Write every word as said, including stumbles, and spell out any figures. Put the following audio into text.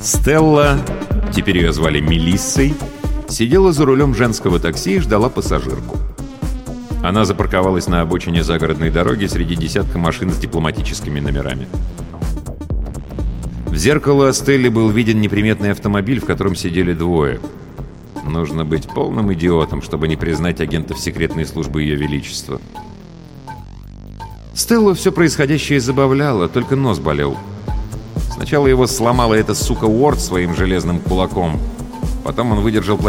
Стелла, теперь ее звали Мелиссой, сидела за рулем женского такси и ждала пассажирку. Она запарковалась на обочине загородной дороги среди десятка машин с дипломатическими номерами. В зеркало Стелле был виден неприметный автомобиль, в котором сидели двое. Нужно быть полным идиотом, чтобы не признать агентов секретной службы Ее Величества. Стеллу все происходящее забавляло, только нос болел. Сначала его сломала эта сука Уорд своим железным кулаком. Потом он выдержал